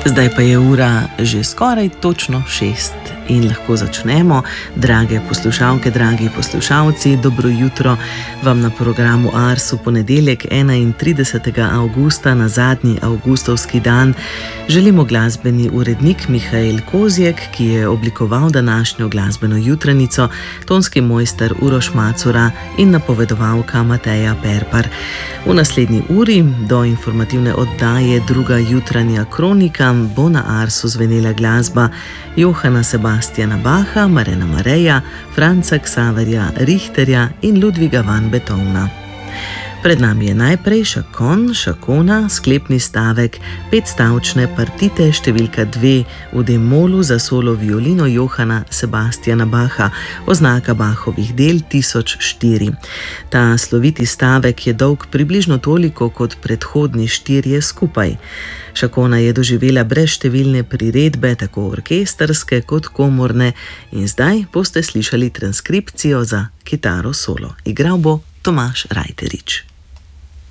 Zdaj pa je ura že skoraj točno 6 in lahko začnemo. Drage poslušalke, dragi poslušalci, dobro jutro vam na programu Ars v ponedeljek 31. avgusta, na zadnji avgustovski dan, želimo glasbeni urednik Mihael Kozjek, ki je oblikoval današnjo glasbeno jutranico, tonski mojster Uroš Macura in napovedovalka Mateja Perpar. V naslednji uri do informativne oddaje Druga jutranja kronika bo na Arsu zvenela glasba Johana Sebastiana Bacha, Marena Mareja, Franca Xaverja Richterja in Ludviga van Beethovna. Pred nami je najprej šakona, sklepni stavek petstavčne partite številka 2 v D-molu za solo violino Johana Sebastiana Bacha, oznaka Bachovih del 1004. Ta sloviti stavek je dolg približno toliko kot predhodni 4 skupaj. Šakona je doživela brezštevilne priredbe, tako orkestrske kot komorne, in zdaj boste slišali transkripcijo za kitaro solo. Igral bo Tomaž Rajterič.